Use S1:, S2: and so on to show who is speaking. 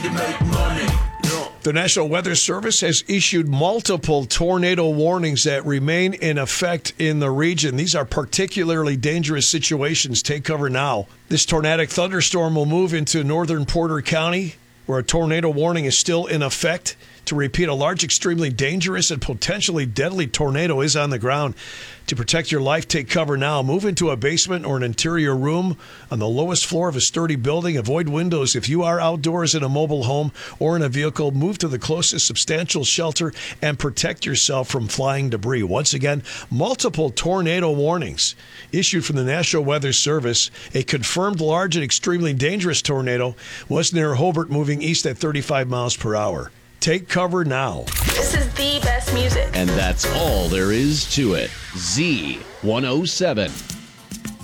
S1: can make money.
S2: The National Weather Service has issued multiple tornado warnings that remain in effect in the region. These are particularly dangerous situations. Take cover now. This tornadic thunderstorm will move into northern Porter County, where a tornado warning is still in effect. To repeat, a large, extremely dangerous and potentially deadly tornado is on the ground. To protect your life, take cover now. Move into a basement or an interior room on the lowest floor of a sturdy building. Avoid windows. If you are outdoors in a mobile home or in a vehicle, move to the closest substantial shelter and protect yourself from flying debris. Once again, multiple tornado warnings issued from the National Weather Service. A confirmed large and extremely dangerous tornado was near Hobart, moving east at 35 miles per hour. Take cover now.
S3: This is the best music.
S4: And that's all there is to it. Z107.